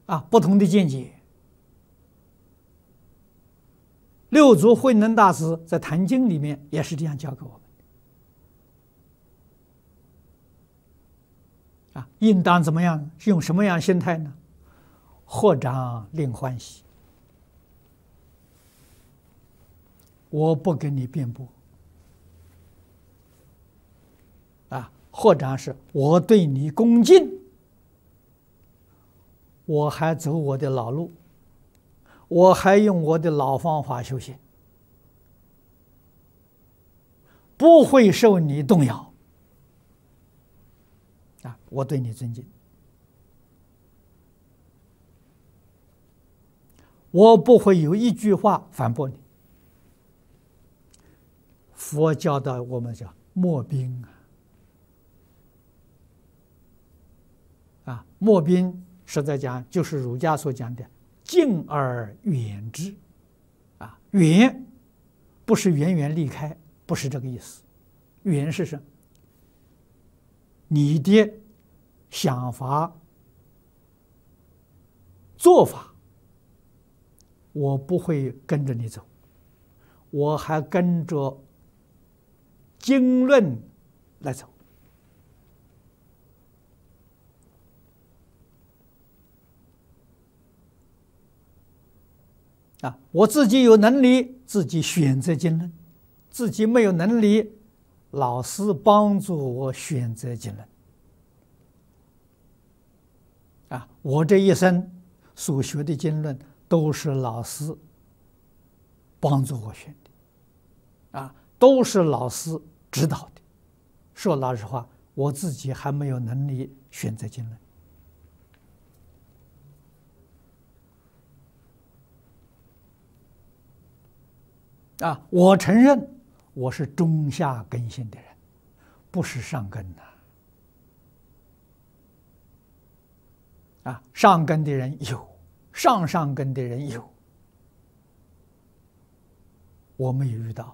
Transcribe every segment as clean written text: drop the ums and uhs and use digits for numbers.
不同的见解。六祖慧能大师在《坛经》里面也是这样教给我们应当怎么样？用什么样心态呢？合掌令欢喜。我不跟你辩驳合掌是我对你恭敬，我还走我的老路，我还用我的老方法修行，不会受你动摇我对你尊敬，我不会有一句话反驳你。佛教导我们叫默宾默宾实在讲就是儒家所讲的敬而远之远不是远远离开，不是这个意思。远是什么？你的想法做法我不会跟着你走，我还跟着经论来走我自己有能力自己选择经论，自己没有能力老师帮助我选择经论我这一生所学的经论都是老师帮助我选的都是老师指导的。说老实话，我自己还没有能力选择经论我承认我是中下根性的人，不是上根上根的人有，上根的人有，我没有遇到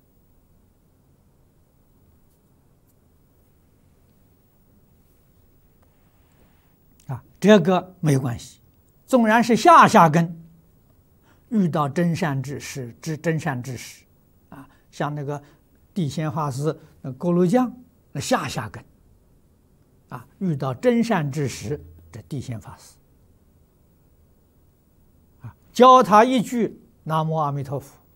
这个没有关系。纵然是下根遇到真善知识像那个地仙法师锅炉匠那下根遇到真善知识，这地仙法师教他一句南无阿弥陀佛，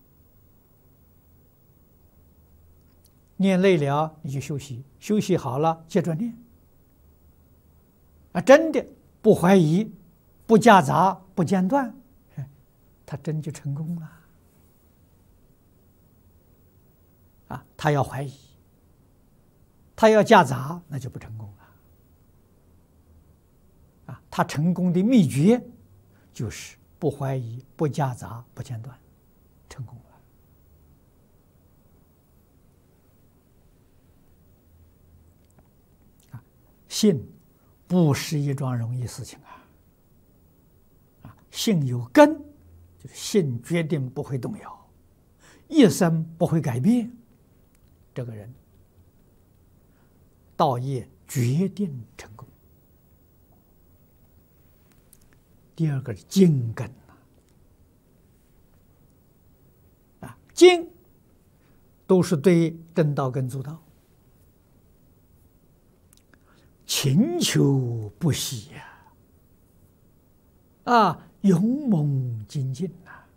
念累了你就休息，休息好了接着念真的不怀疑，不夹杂，不间断，他真就成功了他要怀疑，他要夹杂，那就不成功了他成功的秘诀就是不怀疑，不夹杂，不间断，成功了信不是一桩容易事情信有根，就是信决定不会动摇，一生不会改变，这个人道业决定成功。第二个是精根精都是对正道跟助道，勤求不息勇猛精进